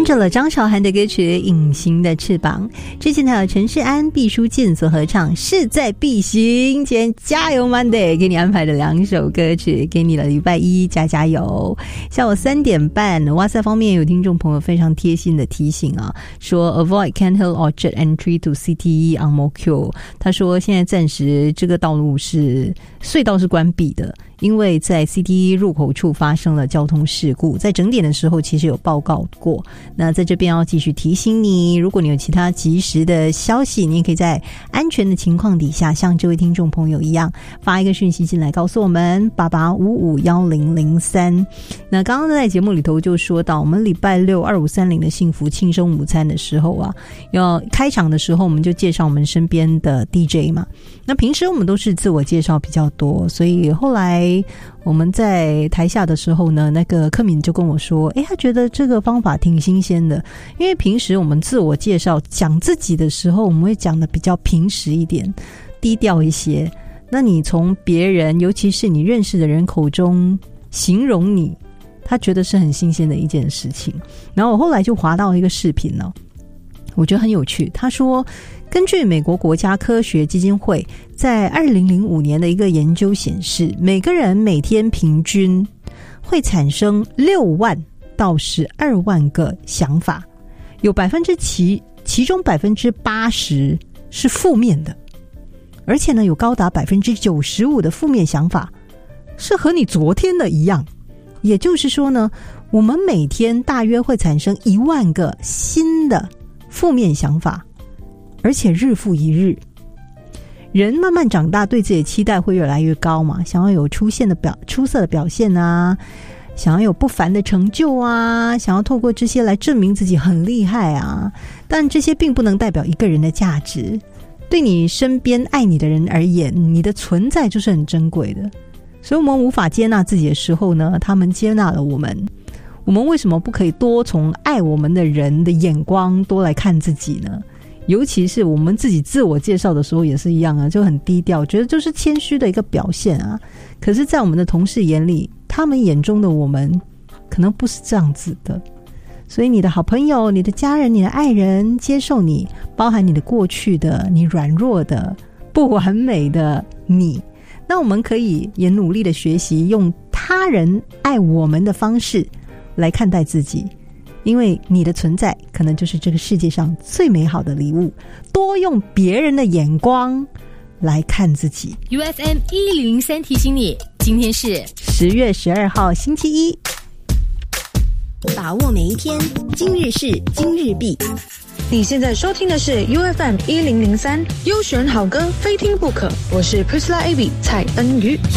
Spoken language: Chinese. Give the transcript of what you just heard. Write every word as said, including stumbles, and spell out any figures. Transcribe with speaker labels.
Speaker 1: 着了张韶涵的歌曲《隐形的翅膀》，之前还有陈世安、毕书尽所合唱《势在必行》。今天加油 Monday 给你安排的两首歌曲，给你了礼拜一加加油。下午三点半，哇塞方面有听众朋友非常贴心的提醒啊，说 Avoid Kent Hill Orchard Entry to C T E on Mo Q。 他说现在暂时这个道路是隧道是关闭的，因为在 C T E 入口处发生了交通事故，在整点的时候其实有报告过。那在这边要继续提醒你，如果你有其他及时的消息，你也可以在安全的情况底下像这位听众朋友一样发一个讯息进来告诉我们八八五五一零零三。那刚刚在节目里头就说到，我们礼拜六二五三零的幸福庆生午餐的时候啊，要开场的时候我们就介绍我们身边的 D J 嘛。那平时我们都是自我介绍比较多，所以后来我们在台下的时候呢，那个柯敏就跟我说，诶，他觉得这个方法挺新鲜的，因为平时我们自我介绍讲自己的时候，我们会讲的比较平实一点，低调一些。那你从别人，尤其是你认识的人口中形容你，他觉得是很新鲜的一件事情。然后我后来就滑到一个视频呢，我觉得很有趣。他说，根据美国国家科学基金会在二零零五年的一个研究显示，每个人每天平均会产生六万到十二万个想法，有百分之七，其中百分之八十是负面的，而且呢，有高达百分之九十五的负面想法是和你昨天的一样。也就是说呢，我们每天大约会产生一万个新的负面想法，而且日复一日。人慢慢长大，对自己的期待会越来越高嘛，想要有出现的表出色的表现啊，想要有不凡的成就啊，想要透过这些来证明自己很厉害啊。但这些并不能代表一个人的价值。对你身边爱你的人而言，你的存在就是很珍贵的。所以我们无法接纳自己的时候呢，他们接纳了我们。我们为什么不可以多从爱我们的人的眼光多来看自己呢？尤其是我们自己自我介绍的时候也是一样啊，就很低调，觉得就是谦虚的一个表现啊。可是在我们的同事眼里，他们眼中的我们可能不是这样子的。所以你的好朋友、你的家人、你的爱人接受你，包含你的过去的、你软弱的、不完美的你，那我们可以也努力的学习用他人爱我们的方式来看待自己，因为你的存在可能就是这个世界上最美好的礼物。多用别人的眼光来看自己。
Speaker 2: U F M 一零零三提醒你，今天是
Speaker 1: 十月十二号星期一，
Speaker 3: 把握每一天，今日事今日毕。
Speaker 4: 你现在收听的是 U F M 一零零三，优选好歌非听不可。我是 Priscilla Abby 蔡恩瑜。